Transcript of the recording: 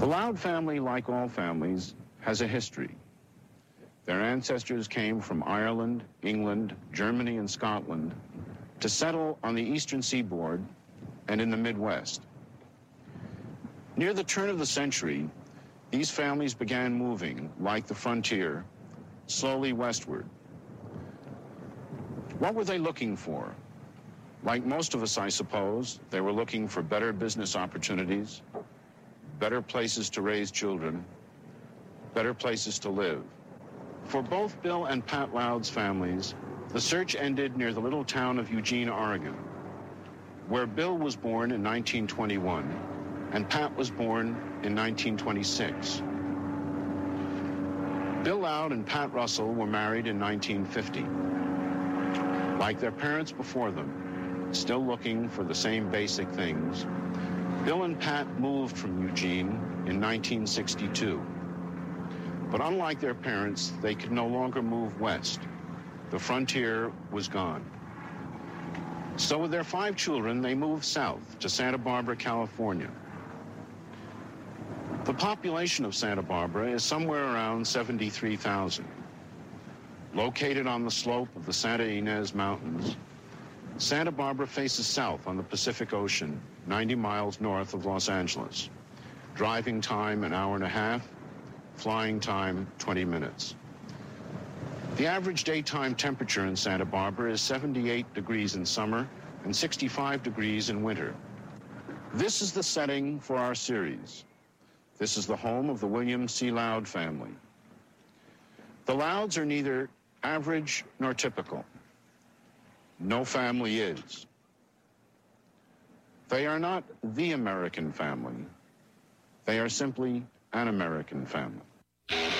Loud family, like all families, has a history. Their ancestors came from Ireland, England, Germany, and Scotland to settle on the eastern seaboard and in the Midwest. Near the turn of the century, these families began moving, like the frontier, slowly westward. What were they looking for? Like most of us, I suppose, they were looking for better business opportunities, better places to raise children, better places to live. For both Bill and Pat Loud's families, the search ended near the little town of Eugene, Oregon, where Bill was born in 1921 and Pat was born in 1926. Bill Loud and Pat Russell were married in 1950. Like their parents before them, still looking for the same basic things, Bill and Pat moved from Eugene in 1962. But unlike their parents, they could no longer move west. The frontier was gone. So with their 5 children, they moved south to Santa Barbara, California. The population of Santa Barbara is somewhere around 73,000. Located on the slope of the Santa Ynez Mountains, Santa Barbara faces south on the Pacific Ocean, 90 miles north of Los Angeles. Driving time, an hour and a half. Flying time, 20 minutes. The average daytime temperature in Santa Barbara is 78 degrees in summer and 65 degrees in winter. This is the setting for our series. This is the home of the William C. Loud family. The Louds are neither average nor typical. No family is. They are not the American family. They are simply an American family.